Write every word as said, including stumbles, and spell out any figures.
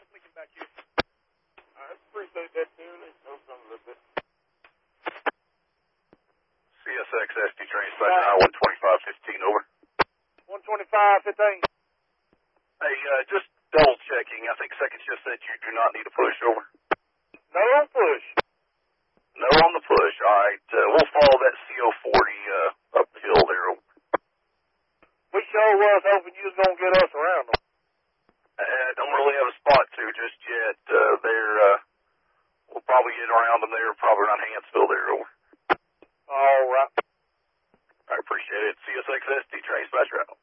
I'm thinking back here. I appreciate that, too. Let's know something a little bit. C S X S D train special uh, one twenty-five fifteen, over. one twenty-five fifteen. Hey, uh, just double checking. I think second shift said you do not need a push, over. No on push. No on the push. All right. Uh, we'll follow that C O forty uh, up the hill there, over. We sure was hoping you was going to get us around them. Uh, don't really have a spot to just yet. Uh, they're, uh, we'll probably get around them there, probably around Hansville there, over. All right. I appreciate it. C S X S D train special.